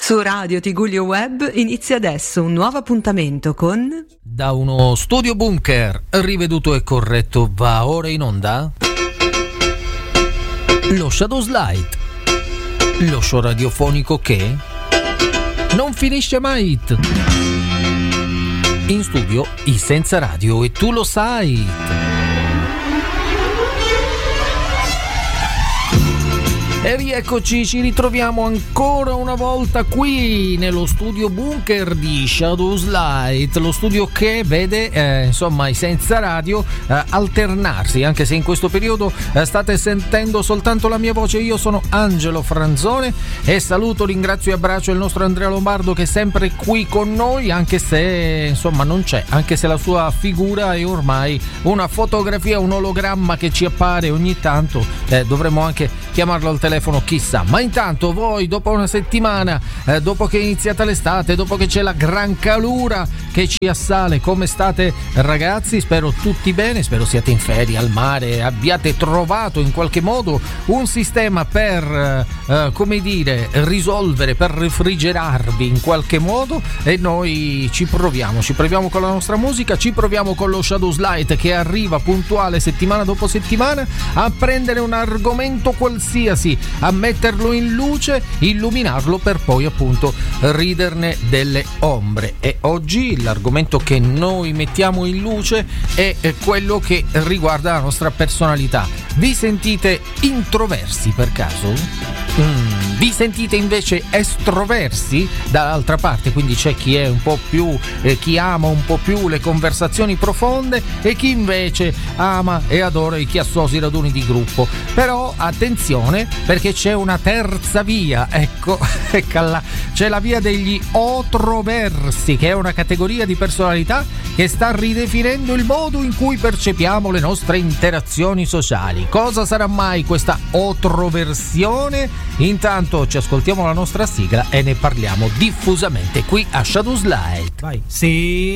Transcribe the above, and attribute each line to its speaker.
Speaker 1: Su Radio Tigullio Web inizia adesso un nuovo appuntamento con...
Speaker 2: Da uno studio bunker riveduto e corretto va ora in onda lo Shadows Light, lo show radiofonico che non finisce mai. In studio i Senza Radio e tu lo sai. E rieccoci, ci ritroviamo ancora una volta qui nello studio bunker di Shadows Light, lo studio che vede insomma i Senza Radio alternarsi, anche se in questo periodo state sentendo soltanto la mia voce. Io sono Angelo Franzone e saluto, ringrazio e abbraccio il nostro Andrea Lombardo, che è sempre qui con noi, anche se insomma non c'è, anche se la sua figura è ormai una fotografia, un ologramma che ci appare ogni tanto. Dovremmo anche chiamarlo al telefono, chissà. Ma intanto voi, dopo una settimana, dopo che è iniziata l'estate, dopo che c'è la gran calura che ci assale, come state ragazzi? Spero tutti bene, spero siate in ferie al mare, abbiate trovato in qualche modo un sistema per come dire, risolvere, per refrigerarvi in qualche modo, e noi ci proviamo con la nostra musica, ci proviamo con lo Shadows Light che arriva puntuale settimana dopo settimana a prendere un argomento qualsiasi, a metterlo in luce, illuminarlo per poi appunto riderne delle ombre. E oggi l'argomento che noi mettiamo in luce è quello che riguarda la nostra personalità. Vi sentite introversi per caso? Vi sentite invece estroversi dall'altra parte? Quindi c'è chi è un po' più chi ama un po' più le conversazioni profonde e chi invece ama e adora i chiassosi raduni di gruppo. Però attenzione, perché c'è una terza via, ecco, c'è la via degli otroversi, che è una categoria di personalità che sta ridefinendo il modo in cui percepiamo le nostre interazioni sociali. Cosa sarà mai questa otroversione? Intanto ci ascoltiamo la nostra sigla e ne parliamo diffusamente qui a Shadows Light.
Speaker 3: Vai. Sì.